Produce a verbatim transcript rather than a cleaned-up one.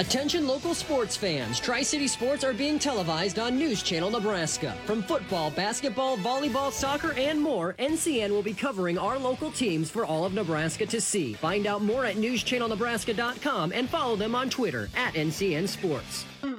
Attention local sports fans. Tri-City Sports are being televised on News Channel Nebraska. From football, basketball, volleyball, soccer, and more, N C N will be covering our local teams for all of Nebraska to see. Find out more at news channel nebraska dot com and follow them on Twitter at N C N Sports.